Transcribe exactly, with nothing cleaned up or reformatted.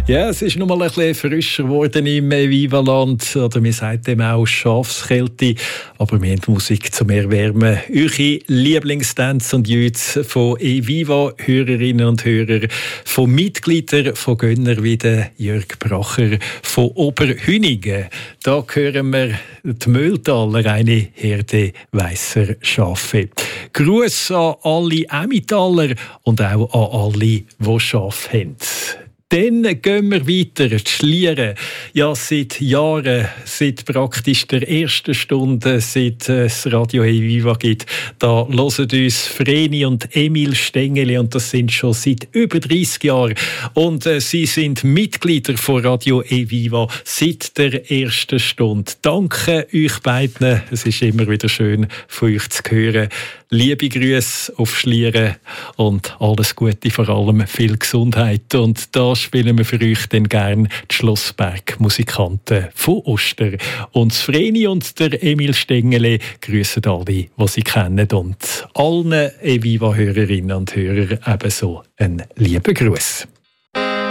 Ja, es ist noch mal ein bisschen frischer geworden im Vivaland. Oder wir sagen dem auch Schafskälte. Aber wir haben Musik zum Erwärmen. Eure Lieblingstanz und Jüts von E-Viva, Hörerinnen und Hörer, von Mitgliedern, von Gönner wie der Jörg Bracher, von Oberhüningen. Da hören wir die Mühltaler, eine Herde weisser Schafe. Gruß an alle Emmentaler und auch an alle, die Schafe haben. Dann gehen wir weiter, die Schlieren. Ja, seit Jahren, seit praktisch der ersten Stunde, seit es Radio E-Viva gibt, da hören uns Vreni und Emil Stengeli und das sind schon seit über dreissig Jahren. Und äh, sie sind Mitglieder von Radio E-Viva seit der ersten Stunde. Danke euch beiden. Es ist immer wieder schön, von euch zu hören. Liebe Grüße auf Schlieren und alles Gute, vor allem viel Gesundheit. Und da spielen wir für euch dann gerne die Schlossberg-Musikanten von Oster. Und das Vreni und der Emil Stengeli grüßen alle, die sie kennen. Und allen E-Viva-Hörerinnen und Hörern ebenso einen lieben Gruß.